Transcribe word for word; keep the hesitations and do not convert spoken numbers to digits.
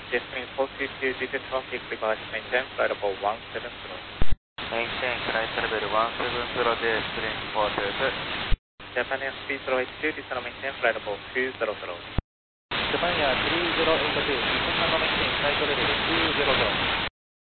Dismiss four two two due to traffic, reverse maintain flight level one seven zero. Maintain flight level one seven zeroで失礼にポートです。 Japan Air three zero eight two, descend maintain flight level two zero zero. Japan Air three zero eight two、descend maintain flight level two zero zero。